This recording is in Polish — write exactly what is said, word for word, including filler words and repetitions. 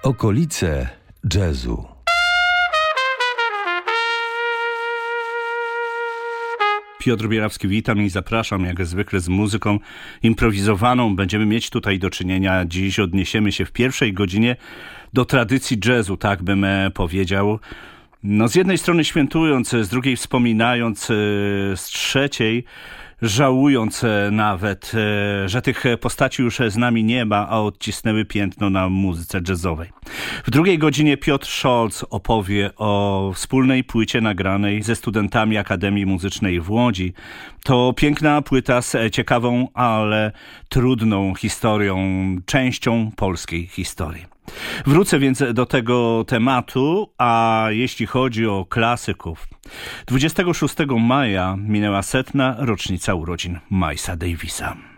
Okolice jazzu. Piotr Bierawski, witam i zapraszam jak zwykle z muzyką improwizowaną. Będziemy mieć tutaj do czynienia. Dziś odniesiemy się w pierwszej godzinie do tradycji jazzu, tak bym powiedział. No z jednej strony świętując, z drugiej wspominając, z trzeciej żałując nawet, że tych postaci już z nami nie ma, a odcisnęły piętno na muzyce jazzowej. W drugiej godzinie Piotr Scholz opowie o wspólnej płycie nagranej ze studentami Akademii Muzycznej w Łodzi. To piękna płyta z ciekawą, ale trudną historią, częścią polskiej historii. Wrócę więc do tego tematu, a jeśli chodzi o klasyków, dwudziestego szóstego maja minęła setna rocznica urodzin Milesa Davisa.